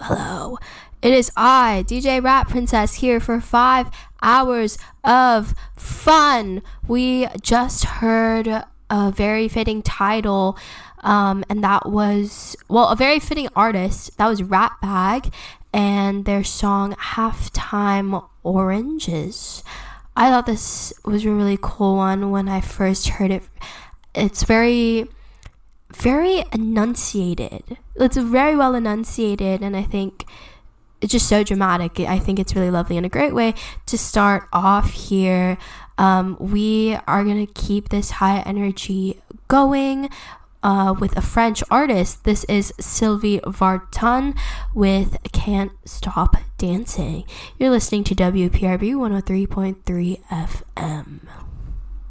hello. It is I, DJ Rat Princess, here for 5 hours of fun. We just heard a very fitting title, and that was, a very fitting artist. That was Ratbag and their song Halftime Oranges. I thought this was a really cool one when I first heard it. It's very enunciated. It's very well enunciated, and I think it's just so dramatic. I think it's really lovely and a great way to start off here. We are going to keep this high energy going with a French artist. This is Sylvie Vartan with Can't Stop Dancing. You're listening to WPRB 103.3 FM.